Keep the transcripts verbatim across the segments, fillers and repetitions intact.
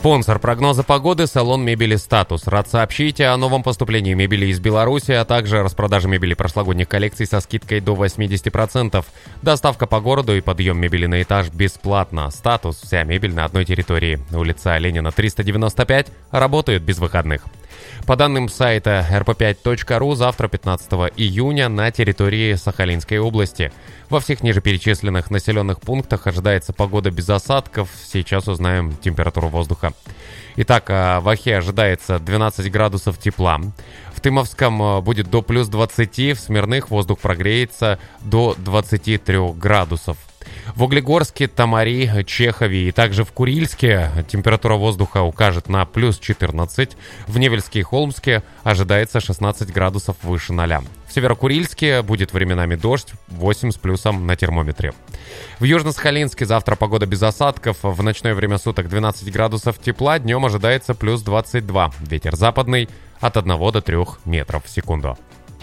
Спонсор прогноза погоды — салон мебели «Статус». Рад сообщить о новом поступлении мебели из Беларуси, а также распродаже мебели прошлогодних коллекций со скидкой до восемьдесят процентов. Доставка по городу и подъем мебели на этаж бесплатно. «Статус» — вся мебель на одной территории. Улица Ленина, триста девяносто пять. Работают без выходных. По данным сайта эр пэ пять точка ру, завтра, пятнадцатого июня, на территории Сахалинской области. Во всех ниже населенных пунктах ожидается погода без осадков. Сейчас узнаем температуру воздуха. Итак, в Охе ожидается двенадцать градусов тепла. В Тымовском будет до плюс двадцати, в Смирных воздух прогреется до двадцати трёх градусов. В Углегорске, Тамари, Чехове и также в Курильске температура воздуха укажет на плюс четырнадцать. В Невельске и Холмске ожидается шестнадцать градусов выше ноля. В Северокурильске будет временами дождь, восемь с плюсом на термометре. В Южно-Сахалинске завтра погода без осадков. В ночное время суток двенадцать градусов тепла, днем ожидается плюс двадцать два. Ветер западный от одного до трёх метров в секунду.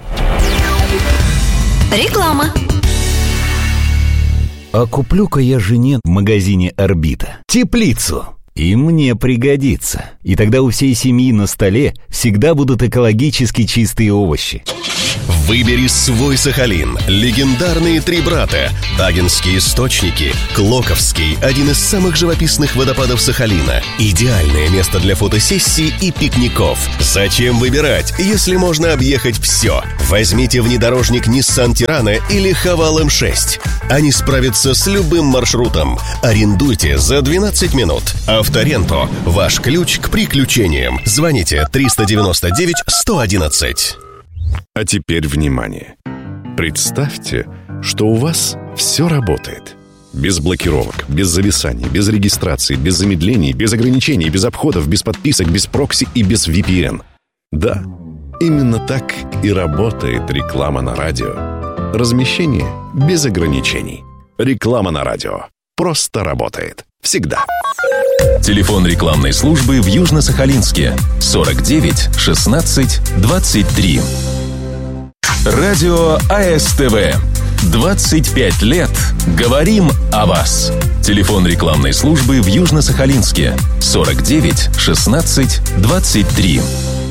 Реклама. А куплю-ка я жене в магазине «Орбита» теплицу. И мне пригодится. И тогда у всей семьи на столе всегда будут экологически чистые овощи. Выбери свой Сахалин. Легендарные три брата. Тагинские источники. Клоковский, один из самых живописных водопадов Сахалина. Идеальное место для фотосессий и пикников. Зачем выбирать, если можно объехать все? Возьмите внедорожник Nissan Tirana или Haval эм шесть. Они справятся с любым маршрутом. Арендуйте за двенадцать минут. Авторенто. Ваш ключ к приключениям. Звоните триста девяносто девять сто одиннадцать. А теперь внимание! Представьте, что у вас все работает. Без блокировок, без зависаний, без регистрации, без замедлений, без ограничений, без обходов, без подписок, без прокси и без ви пи эн. Да, именно так и работает реклама на радио. Размещение без ограничений. Реклама на радио. Просто работает. Всегда. Телефон рекламной службы в Южно-Сахалинске сорок девять шестнадцать двадцать три. Радио а эс тэ вэ. двадцать пять лет. Говорим о вас. Телефон рекламной службы в Южно-Сахалинске сорок девять шестнадцать двадцать три.